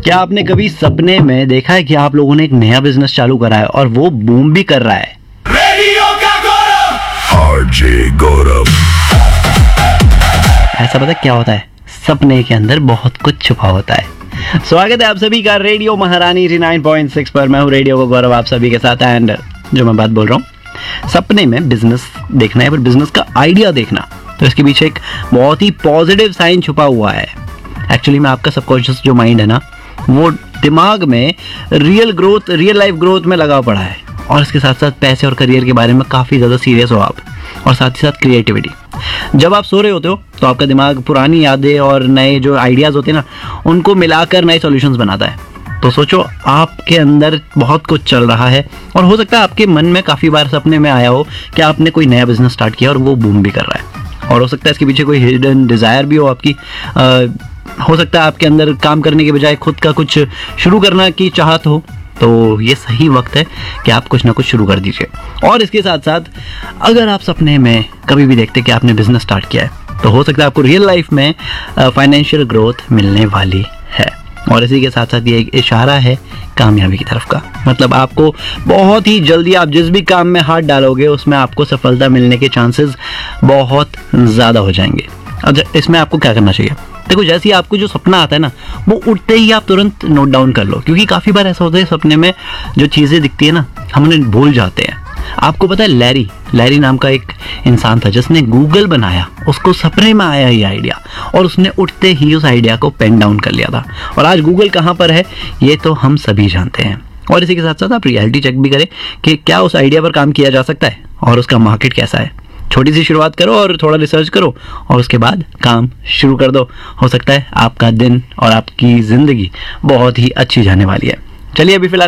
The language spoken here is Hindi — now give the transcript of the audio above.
क्या आपने कभी सपने में देखा है कि आप लोगों ने एक नया बिजनेस चालू करा है और वो बूम भी कर रहा है? आरजे गौरव। ऐसा पता क्या होता है? सपने के अंदर बहुत कुछ छुपा होता है। स्वागत है आप सभी का रेडियो महारानी 89.6 पर। मैं हूँ रेडियो को गौरव आप सभी के साथ। एंड जो मैं बात बोल रहा हूँ, सपने में बिजनेस देखना है, पर बिजनेस का आइडिया देखना, तो इसके पीछे एक बहुत ही पॉजिटिव साइन छुपा हुआ है। एक्चुअली में आपका सबकॉन्शियस जो माइंड है ना, वो दिमाग में रियल लाइफ ग्रोथ में लगा पड़ा है, और इसके साथ साथ पैसे और करियर के बारे में काफ़ी ज़्यादा सीरियस हो आप, और साथ ही साथ क्रिएटिविटी। जब आप सो रहे होते हो तो आपका दिमाग पुरानी यादें और नए जो आइडियाज़ होते हैं ना, उनको मिलाकर नए सॉल्यूशंस बनाता है। तो सोचो, आपके अंदर बहुत कुछ चल रहा है, और हो सकता है आपके मन में काफ़ी बार सपने में आया हो कि आपने कोई नया बिजनेस स्टार्ट किया और वो बूम भी कर रहा है, और हो सकता है इसके पीछे कोई हिडन डिज़ायर भी हो आपकी। हो सकता है आपके अंदर काम करने के बजाय खुद का कुछ शुरू करना की चाहत हो, तो ये सही वक्त है कि आप कुछ ना कुछ शुरू कर दीजिए। और इसके साथ साथ अगर आप सपने में कभी भी देखते कि आपने बिजनेस स्टार्ट किया है, तो हो सकता है आपको रियल लाइफ में फाइनेंशियल ग्रोथ मिलने वाली है। और इसी के साथ साथ ये एक इशारा है कामयाबी की तरफ का। मतलब आपको बहुत ही जल्दी, आप जिस भी काम में हाथ डालोगे उसमें आपको सफलता मिलने के चांसेस बहुत ज़्यादा हो जाएंगे। अच्छा, इसमें आपको क्या करना चाहिए? देखो, जैसे ही आपको जो सपना आता है ना, वो उठते ही आप तुरंत नोट डाउन कर लो, क्योंकि काफ़ी बार ऐसा होता है सपने में जो चीज़ें दिखती है ना, हम उन्हें भूल जाते हैं। आपको पता है, लैरी नाम का एक इंसान था जिसने गूगल बनाया, उसको सपने में आया ये आइडिया, और उसने उठते ही उस आइडिया को पेन डाउन कर लिया था। और आज गूगल कहाँ पर है ये तो हम सभी जानते हैं। और इसी के साथ साथ आप रियलिटी चेक भी करें कि क्या उस आइडिया पर काम किया जा सकता है और उसका मार्केट कैसा है। छोटी सी शुरुआत करो और थोड़ा रिसर्च करो, और उसके बाद काम शुरू कर दो। हो सकता है आपका दिन और आपकी ज़िंदगी बहुत ही अच्छी जाने वाली है। चलिए अभी फिलहाल